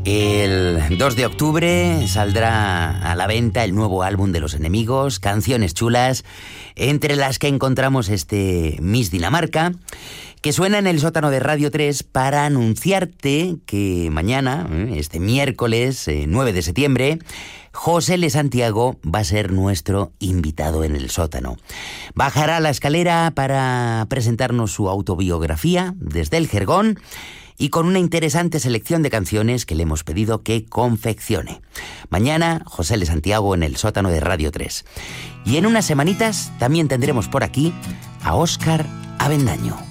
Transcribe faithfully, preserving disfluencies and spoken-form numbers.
El dos de octubre saldrá a la venta el nuevo álbum de Los Enemigos, Canciones Chulas, entre las que encontramos este Miss Dinamarca, que suena en el sótano de Radio tres para anunciarte que mañana, este miércoles nueve de septiembre, José L. Santiago va a ser nuestro invitado en el sótano. Bajará a la escalera para presentarnos su autobiografía desde el Jergón y con una interesante selección de canciones que le hemos pedido que confeccione. Mañana, José L. Santiago en el sótano de Radio tres. Y en unas semanitas también tendremos por aquí a Óscar Avendaño.